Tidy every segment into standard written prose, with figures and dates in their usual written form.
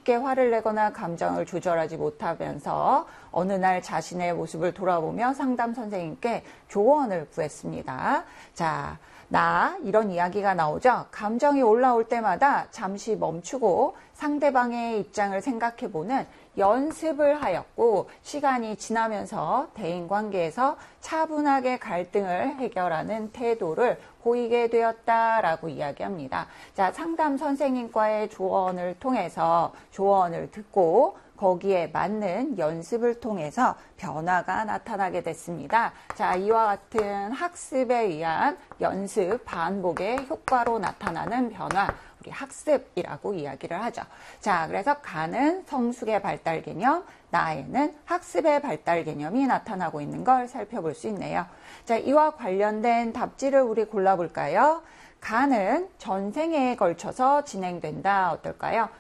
쉽게 화를 내거나 감정을 조절하지 못하면서 어느 날 자신의 모습을 돌아보며 상담 선생님께 조언을 구했습니다. 자, 이런 이야기가 나오죠. 감정이 올라올 때마다 잠시 멈추고 상대방의 입장을 생각해보는 연습을 하였고, 시간이 지나면서 대인관계에서 차분하게 갈등을 해결하는 태도를 보이게 되었다라고 이야기합니다. 자, 상담 선생님과의 조언을 통해서 조언을 듣고 거기에 맞는 연습을 통해서 변화가 나타나게 됐습니다. 자, 이와 같은 학습에 의한 연습, 반복의 효과로 나타나는 변화, 우리 학습이라고 이야기를 하죠. 자, 그래서 가는 성숙의 발달 개념, 나에는 학습의 발달 개념이 나타나고 있는 걸 살펴볼 수 있네요. 자, 이와 관련된 답지를 우리 골라볼까요? 가는 전생에 걸쳐서 진행된다. 어떨까요?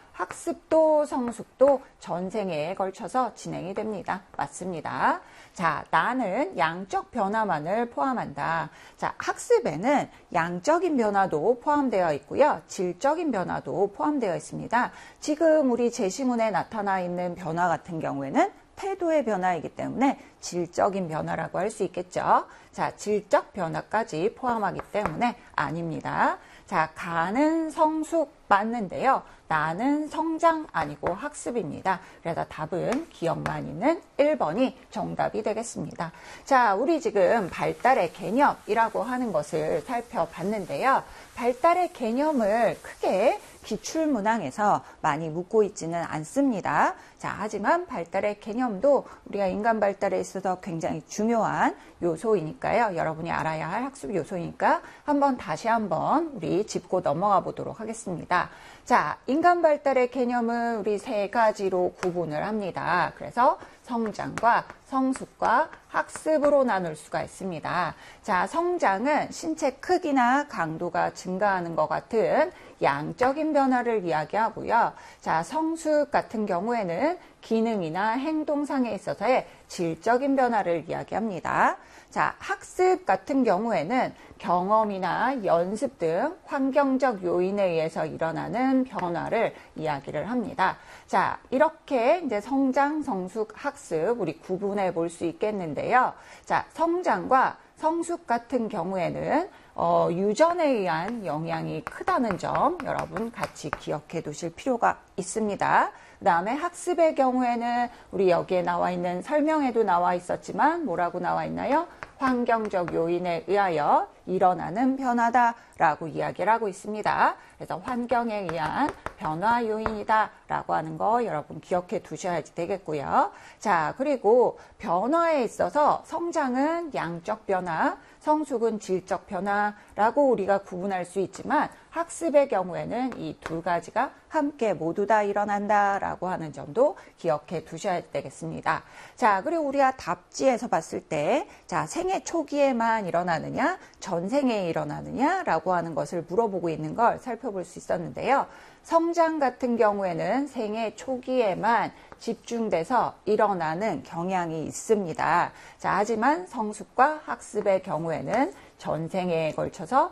학습도 성숙도 전생에 걸쳐서 진행이 됩니다. 맞습니다. 자, 나는 양적 변화만을 포함한다. 자, 학습에는 양적인 변화도 포함되어 있고요. 질적인 변화도 포함되어 있습니다. 지금 우리 제시문에 나타나 있는 변화 같은 경우에는 태도의 변화이기 때문에 질적인 변화라고 할 수 있겠죠. 자, 질적 변화까지 포함하기 때문에 아닙니다. 자, 가는 성숙 맞는데요. 나는 성장 아니고 학습입니다. 그래서 답은 기억만 있는 1번이 정답이 되겠습니다. 자, 우리 지금 발달의 개념이라고 하는 것을 살펴봤는데요. 발달의 개념을 크게 기출문항에서 많이 묻고 있지는 않습니다. 자, 하지만 발달의 개념도 우리가 인간 발달에 있어서 굉장히 중요한 요소이니까요. 여러분이 알아야 할 학습 요소이니까 다시 한번 우리 짚고 넘어가 보도록 하겠습니다. 자, 인간 발달의 개념은 우리 세 가지로 구분을 합니다. 그래서 성장과 성숙과 학습으로 나눌 수가 있습니다. 자, 성장은 신체 크기나 강도가 증가하는 것 같은 양적인 변화를 이야기하고요. 자, 성숙 같은 경우에는 기능이나 행동상에 있어서의 질적인 변화를 이야기합니다. 자, 학습 같은 경우에는 경험이나 연습 등 환경적 요인에 의해서 일어나는 변화를 이야기를 합니다. 자, 이렇게 이제 성장, 성숙, 학습 우리 구분해 볼 수 있겠는데요. 자, 성장과 성숙 같은 경우에는 유전에 의한 영향이 크다는 점 여러분 같이 기억해 두실 필요가 있습니다. 그 다음에 학습의 경우에는 우리 여기에 나와 있는 설명에도 나와 있었지만 뭐라고 나와 있나요? 환경적 요인에 의하여 일어나는 변화다라고 이야기를 하고 있습니다. 그래서 환경에 의한 변화 요인이다라고 하는 거 여러분 기억해 두셔야 되겠고요. 자, 그리고 변화에 있어서 성장은 양적 변화, 성숙은 질적 변화라고 우리가 구분할 수 있지만 학습의 경우에는 이 두 가지가 함께 모두 다 일어난다라고 하는 점도 기억해 두셔야 되겠습니다. 자, 그리고 우리가 답지에서 봤을 때, 자, 생애 초기에만 일어나느냐, 전생에 일어나느냐라고 하는 것을 물어보고 있는 걸 살펴볼 수 있었는데요. 성장 같은 경우에는 생애 초기에만 집중돼서 일어나는 경향이 있습니다. 자, 하지만 성숙과 학습의 경우에는 전생에 걸쳐서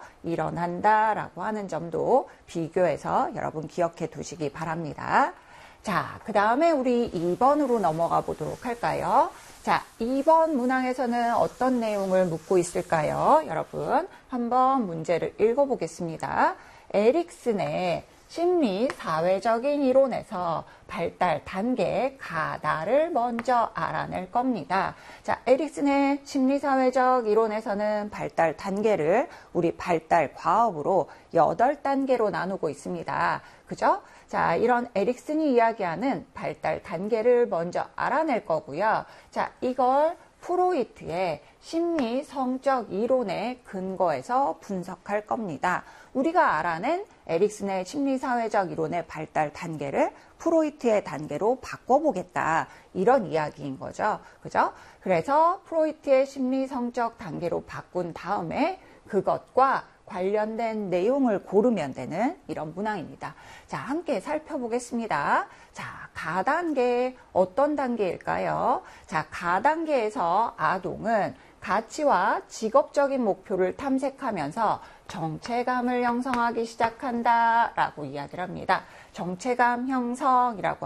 일어난다라고 하는 점도 비교해서 여러분 기억해 두시기 바랍니다. 자, 그 다음에 우리 2번으로 넘어가 보도록 할까요? 자, 2번 문항에서는 어떤 내용을 묻고 있을까요? 여러분, 한번 문제를 읽어보겠습니다. 에릭슨의 심리 사회적인 이론에서 발달 단계 가다를 먼저 알아낼 겁니다. 자, 에릭슨의 심리 사회적 이론에서는 발달 단계를 우리 발달 과업으로 8단계로 나누고 있습니다. 그죠? 자, 이런 에릭슨이 이야기하는 발달 단계를 먼저 알아낼 거고요. 자, 이걸 프로이트의 심리 성적 이론에 근거해서 분석할 겁니다. 우리가 알아낸 에릭슨의 심리사회적 이론의 발달 단계를 프로이트의 단계로 바꿔보겠다. 이런 이야기인 거죠. 그죠? 그래서 프로이트의 심리성적 단계로 바꾼 다음에 그것과 관련된 내용을 고르면 되는 이런 문항입니다. 자, 함께 살펴보겠습니다. 자, 가단계 어떤 단계일까요? 자, 가단계에서 아동은 가치와 직업적인 목표를 탐색하면서 정체감을 형성하기 시작한다라고 이야기를 합니다. 정체감 형성이라고